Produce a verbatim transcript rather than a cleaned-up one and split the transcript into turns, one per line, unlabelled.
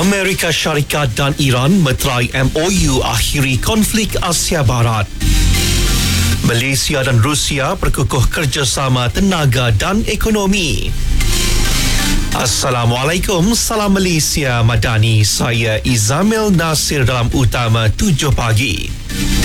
Amerika Syarikat dan Iran meterai M O U akhiri konflik Asia Barat. Malaysia dan Rusia perkukuh kerjasama tenaga dan ekonomi. Assalamualaikum, salam Malaysia Madani. Saya Izamil Nasir dalam Utama tujuh pagi.